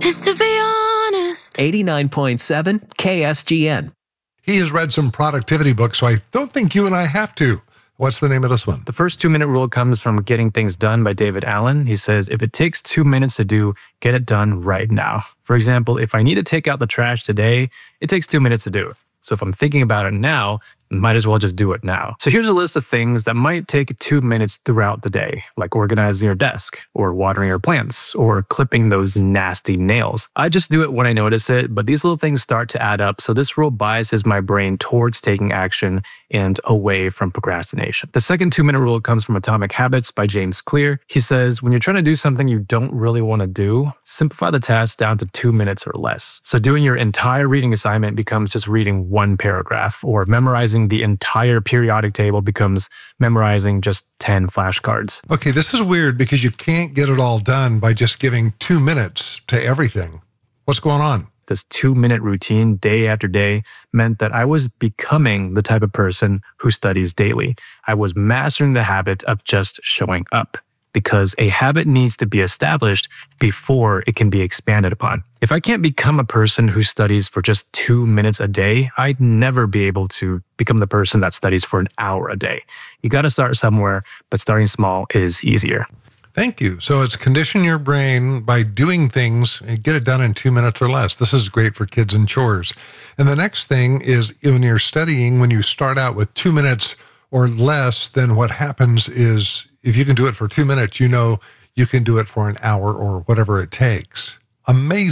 is to be honest. 89.7 KSGN. He has read some productivity books, so I don't think you and I have to. What's the name of this one? The first 2-minute rule comes from Getting Things Done by David Allen. He says, if it takes 2 minutes to do, get it done right now. For example, if I need to take out the trash today, it takes 2 minutes to do it. So if I'm thinking about it now, might as well just do it now. So here's a list of things that might take 2 minutes throughout the day, like organizing your desk, or watering your plants, or clipping those nasty nails. I just do it when I notice it, but these little things start to add up, so this rule biases my brain towards taking action and away from procrastination. The second 2-minute rule comes from Atomic Habits by James Clear. He says, when you're trying to do something you don't really want to do, simplify the task down to 2 minutes or less. So doing your entire reading assignment becomes just reading one paragraph, or memorizing the entire periodic table becomes memorizing just 10 flashcards. Okay, this is weird because you can't get it all done by just giving 2 minutes to everything. What's going on? This 2-minute routine day after day meant that I was becoming the type of person who studies daily. I was mastering the habit of just showing up, because a habit needs to be established before it can be expanded upon. If I can't become a person who studies for just 2 minutes a day, I'd never be able to become the person that studies for an hour a day. You got to start somewhere, but starting small is easier. Thank you. So it's condition your brain by doing things and get it done in 2 minutes or less. This is great for kids and chores. And the next thing is when you're studying, when you start out with 2 minutes or less, then what happens is if you can do it for 2 minutes, you know you can do it for an hour or whatever it takes. Amazing.